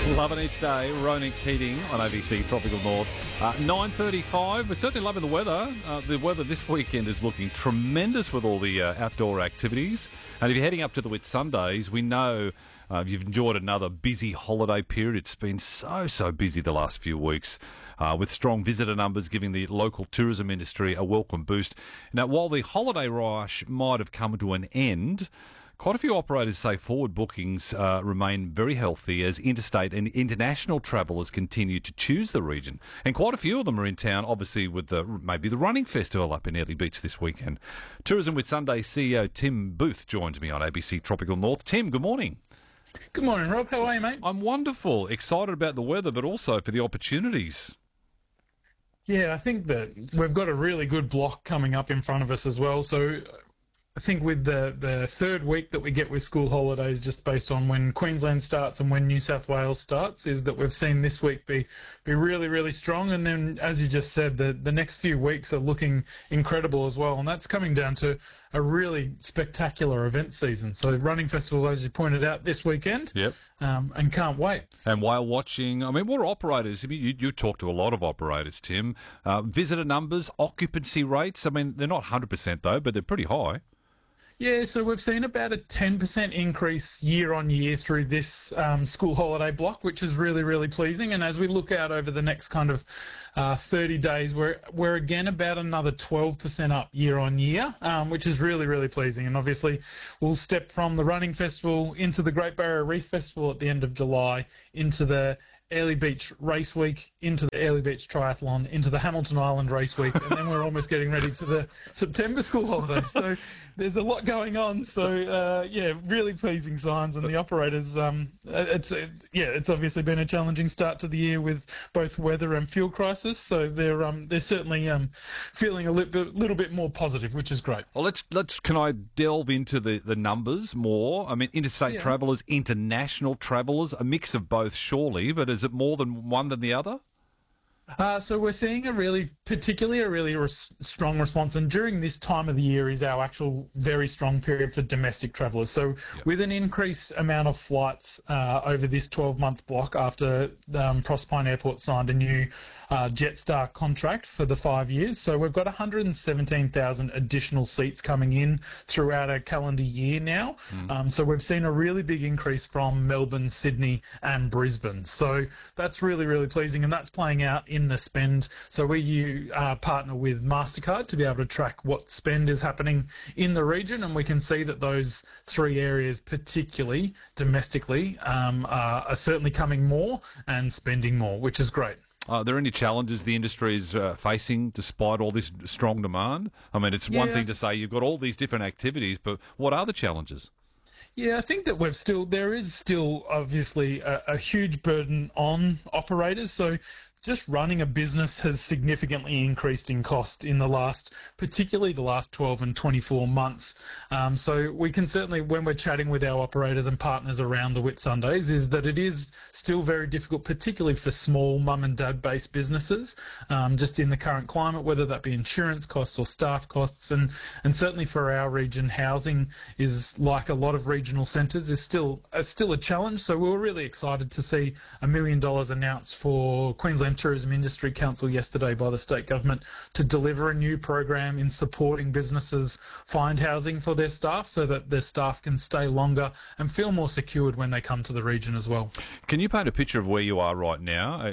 Loving each day. Ronan Keating on ABC Tropical North. 9:35. We're certainly loving the weather. The weather this weekend is looking tremendous with all the outdoor activities. And if you're heading up to the Whitsundays, we know you've enjoyed another busy holiday period. It's been so busy the last few weeks, with strong visitor numbers giving the local tourism industry a welcome boost. Now, while the holiday rush might have come to an end, quite a few operators say forward bookings remain very healthy as interstate and international travellers continue to choose the region. And quite a few of them are in town, obviously, with maybe the running festival up in Airlie Beach this weekend. Tourism Whitsunday CEO Tim Booth joins me on ABC Tropical North. Tim, good morning. Good morning, Rob. How are you, mate? I'm wonderful. Excited about the weather, but also for the opportunities. Yeah, I think that we've got a really good block coming up in front of us as well. So I think with the third week that we get with school holidays, just based on when Queensland starts and when New South Wales starts, is that we've seen this week be really strong. And then, as you just said, the next few weeks are looking incredible as well. And that's coming down to a really spectacular event season. So running festival, as you pointed out, this weekend. Yep. And can't wait. And whale watching, I mean, what are operators? I mean, you talk to a lot of operators, Tim. Visitor numbers, occupancy rates, I mean, they're not 100% though, but they're pretty high. Yeah, so we've seen about a 10% increase year on year through this school holiday block, which is really pleasing. And as we look out over the next kind of 30 days, we're again about another 12% up year on year, which is really pleasing. And obviously, we'll step from the running festival into the Great Barrier Reef Festival at the end of July, into the Airlie Beach Race Week, into the Airlie Beach Triathlon, into the Hamilton Island Race Week, and then we're almost getting ready to the September school holidays. So there's a lot going on. So yeah, really pleasing signs, and the operators. It's obviously been a challenging start to the year with both weather and fuel crisis. So they're certainly feeling a little bit more positive, which is great. Well, can I delve into the numbers more? I mean, interstate travellers, international travellers, a mix of both, surely, but is it more than one than the other? So we're seeing a really strong response, and during this time of the year is our actual very strong period for domestic travellers. So with an increased amount of flights over this 12-month block after Proserpine Airport signed a new Jetstar contract for the 5 years. So we've got 117,000 additional seats coming in throughout our calendar year now. So we've seen a really big increase from Melbourne, Sydney and Brisbane. So that's really pleasing, and that's playing out in the spend. So we partner with MasterCard to be able to track what spend is happening in the region, and we can see that those three areas, particularly domestically, are certainly coming more and spending more, which is great. Are there any challenges the industry is facing despite all this strong demand? I mean, it's one thing to say you've got all these different activities, but what are the challenges? Yeah, I think that there is still obviously a huge burden on operators. So just running a business has significantly increased in cost in particularly the last 12 and 24 months. So we can certainly, when we're chatting with our operators and partners around the Whitsundays, is that it is still very difficult, particularly for small mum and dad based businesses, just in the current climate, whether that be insurance costs or staff costs. And certainly for our region, housing is, like a lot of regional centres, is still a challenge. So we were really excited to see $1 million announced for Queensland Tourism Industry Council yesterday by the state government to deliver a new program in supporting businesses find housing for their staff so that their staff can stay longer and feel more secured when they come to the region as well. Can you paint a picture of where you are right now?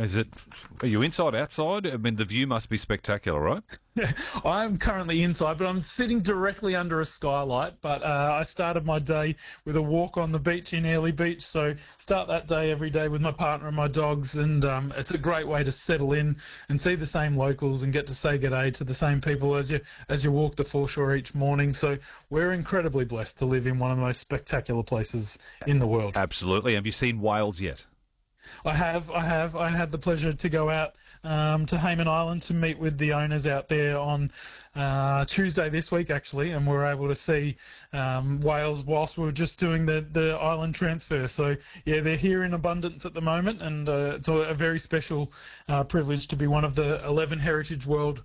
Are you inside, outside? I mean, the view must be spectacular, right? Yeah, I'm currently inside, but I'm sitting directly under a skylight. But I started my day with a walk on the beach in Airlie Beach. So start that day every day with my partner and my dogs, and it's a great way to settle in and see the same locals and get to say g'day to the same people as you walk the foreshore each morning. So we're incredibly blessed to live in one of the most spectacular places in the world. Absolutely. Have you seen whales yet? I have. I had the pleasure to go out to Hayman Island to meet with the owners out there on Tuesday this week, actually, and we were able to see whales whilst we were just doing the island transfer. So, yeah, they're here in abundance at the moment, and it's a very special privilege to be one of the 11 Heritage World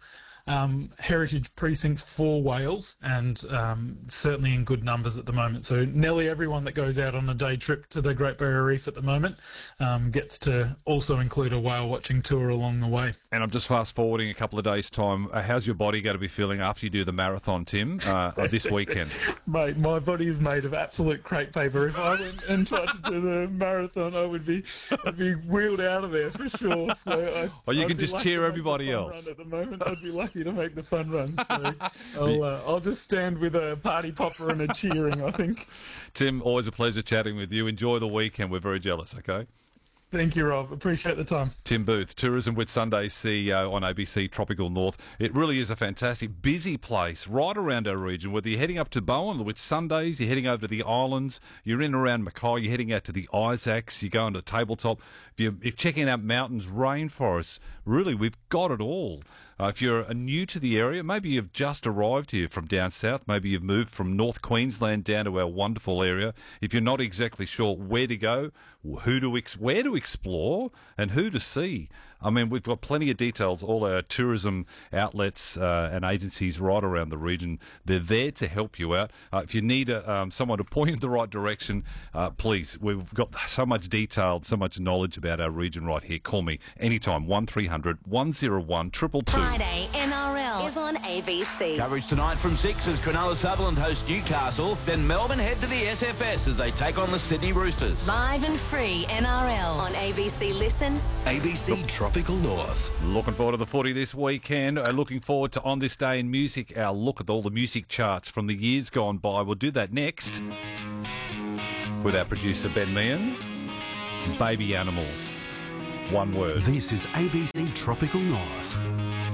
heritage precincts for whales, and certainly in good numbers at the moment. So nearly everyone that goes out on a day trip to the Great Barrier Reef at the moment gets to also include a whale watching tour along the way. And I'm just fast forwarding a couple of days' time. How's your body going to be feeling after you do the marathon, Tim, this weekend? Mate, my body is made of absolute crepe paper. If I went and tried to do the marathon, I'd be wheeled out of there for sure. So you can just cheer everybody else. Run at the moment, I'd be lucky to make the fun run. So I'll just stand with a party popper and a cheering, I think. Tim, always a pleasure chatting with you. Enjoy the weekend. We're very jealous, okay? Thank you, Rob. Appreciate the time. Tim Booth, Tourism with Sundays CEO on ABC Tropical North. It really is a fantastic, busy place right around our region. Whether you're heading up to Bowen with Sundays, you're heading over to the islands, you're in around Mackay, you're heading out to the Isaacs, you're going to Tabletop, if you're checking out mountains, rainforests, really, we've got it all. If you're new to the area, maybe you've just arrived here from down south, maybe you've moved from North Queensland down to our wonderful area. If you're not exactly sure where to go, where to explore, and who to see, I mean, we've got plenty of details. All our tourism outlets and agencies right around the region, they're there to help you out. If you need someone to point you in the right direction, please, we've got so much detail, so much knowledge about our region right here. Call me anytime, 1300 101 222. Friday NRL is on ABC. Coverage tonight from 6 as Cronulla Sutherland host Newcastle. Then Melbourne head to the SFS as they take on the Sydney Roosters. Live and free NRL on ABC Listen. ABC Tropical North. Looking forward to the footy this weekend. Looking forward to On This Day in Music, our look at all the music charts from the years gone by. We'll do that next with our producer Ben Meehan. Baby Animals. One word. This is ABC Tropical North.